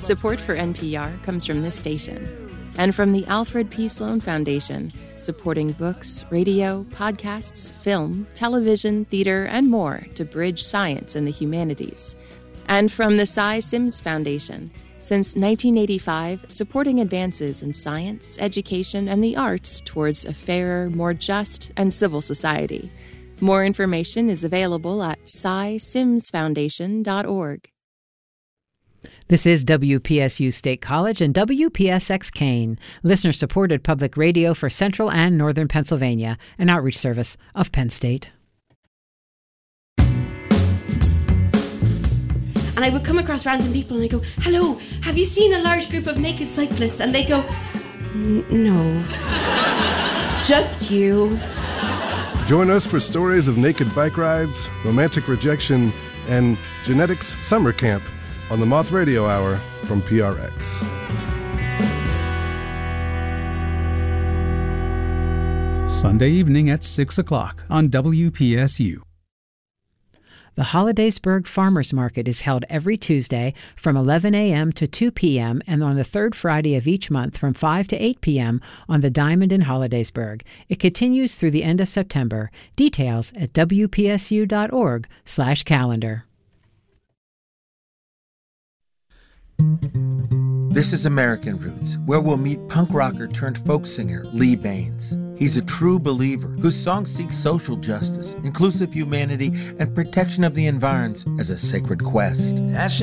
Support for NPR comes from this station and from the Alfred P. Sloan Foundation, supporting books, radio, podcasts, film, television, theater, and more to bridge science and the humanities. And from the Cy Sims Foundation, since 1985, supporting advances in science, education, and the arts towards a fairer, more just, and civil society. More information is available at cysimsfoundation.org. This is WPSU State College and WPSX Kane, listener-supported public radio for Central and Northern Pennsylvania, an outreach service of Penn State. And I would come across random people and I go, "Hello, have you seen a large group of naked cyclists?" And they go, "No, just you." Join us for stories of naked bike rides, romantic rejection, and genetics summer camp on the Moth Radio Hour from PRX. Sunday evening at 6 o'clock on WPSU. The Hollidaysburg Farmers Market is held every Tuesday from 11 a.m. to 2 p.m. and on the third Friday of each month from 5 to 8 p.m. on the Diamond in Hollidaysburg. It continues through the end of September. Details at wpsu.org/calendar. This is American Roots, where we'll meet punk rocker turned folk singer Lee Baines. He's a true believer whose songs seek social justice, inclusive humanity, and protection of the environs as a sacred quest.